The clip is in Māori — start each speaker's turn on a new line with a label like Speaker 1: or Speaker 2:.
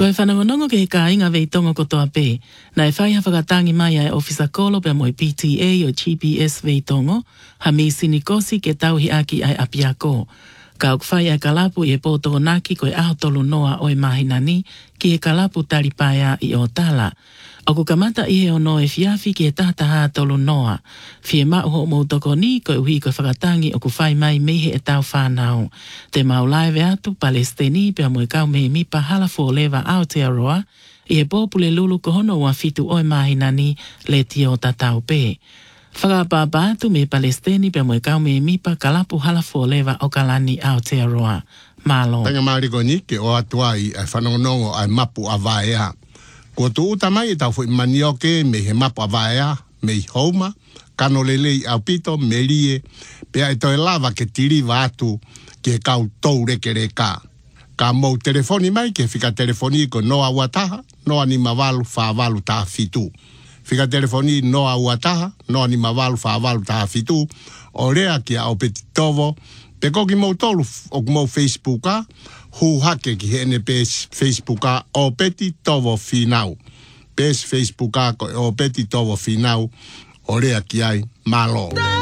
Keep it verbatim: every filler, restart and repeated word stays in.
Speaker 1: Ko e whanongonongo ke he ka inga vei tongo kotoa pē. Na e whai hawhakatangi mai ai ofisa kolo pe mo i P T A o G P S vei tongo, ha mi sinikosi ke tauhi aki ai apiako. Ka ok whai ai kalapu i e pōtoko naki ko e aho tolu noa o e mahinani ki e kalapu talipaia i o tala. O ku kamata i he ono e fiafi ki e tahataha tolu noa. Fie mauho mo toko ni ko e uhi ko e whakatangi o ku whai mai mehe e tau whanau. Te maulaive atu Palestini pe mo e kau mehe mipa halafo lewa Aotearoa i e pōpule lulu ko hono ua fitu o e mahinani le tio tatau pē. Whakapapa atu me Palestini pe mo e kau mehe mipa kalapu halafo lewa o kalani Aotearoa. Malo.
Speaker 2: Tanga mariko ni ke o atuai ai whanongonongo ai mapu a vaea. Ko tu utamai e tau fui manioke me he mapu a vaea, me i houma, kano lelei au pito, me lie, pea e toi lava ke tiri atu ke kau tou reke re ka. Ka mou telefoni mai ke fika telefoni ko noa uataha, noa ni mavalu wha valu taha fitu. Fika telefoni noa uataha, noa ni mavalu wha valu taha fitu, o rea ki au peti tovo, pe koki mou tolu o mou Facebooka, hu hake ki hene pes Facebooka o peti tovo finau. Pes Facebooka o peti tovo finau, o rea ki ai malo.